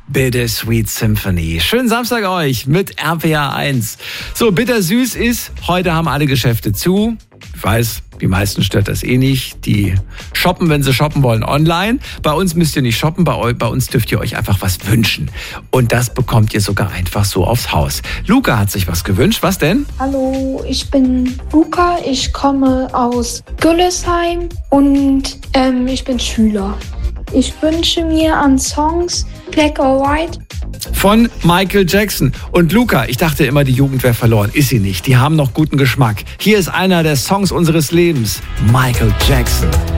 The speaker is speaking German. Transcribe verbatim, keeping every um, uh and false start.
Bittersweet Symphony. Schönen Samstag euch mit R P R eins. So, bittersüß ist, heute haben alle Geschäfte zu. Ich weiß, die meisten stört das eh nicht. Die shoppen, wenn sie shoppen wollen, online. Bei uns müsst ihr nicht shoppen, bei, eu- bei uns dürft ihr euch einfach was wünschen. Und das bekommt ihr sogar einfach so aufs Haus. Luca hat sich was gewünscht. Was denn? Hallo, ich bin Luca, ich komme aus Güllesheim und ähm, ich bin Schüler. Ich wünsche mir an Songs Black or White Von Michael Jackson. Und Luca, ich dachte immer, die Jugend wäre verloren. Ist sie nicht. Die haben noch guten Geschmack. Hier ist einer der Songs unseres Lebens. Michael Jackson.